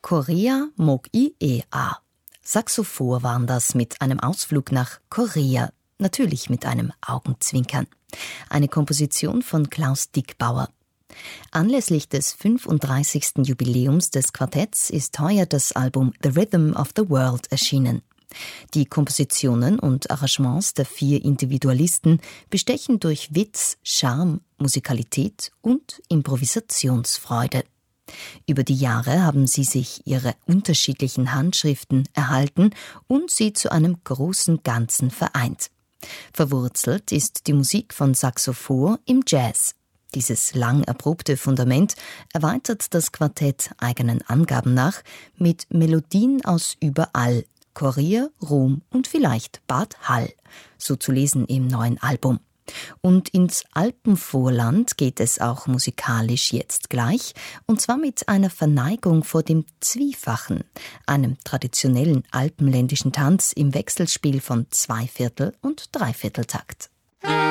Korea mog I a. Saxophon waren das mit einem Ausflug nach Korea, natürlich mit einem Augenzwinkern. Eine Komposition von Klaus Dickbauer. Anlässlich des 35. Jubiläums des Quartetts ist heuer das Album The Rhythm of the World erschienen. Die Kompositionen und Arrangements der 4 Individualisten bestechen durch Witz, Charme, Musikalität und Improvisationsfreude. Über die Jahre haben sie sich ihre unterschiedlichen Handschriften erhalten und sie zu einem großen Ganzen vereint. Verwurzelt ist die Musik von Saxophon im Jazz. Dieses lang erprobte Fundament erweitert das Quartett eigenen Angaben nach mit Melodien aus überall, Korea, Rom und vielleicht Bad Hall, so zu lesen im neuen Album. Und ins Alpenvorland geht es auch musikalisch jetzt gleich, und zwar mit einer Verneigung vor dem Zwiefachen, einem traditionellen alpenländischen Tanz im Wechselspiel von 2/4 und 3/4 Takt.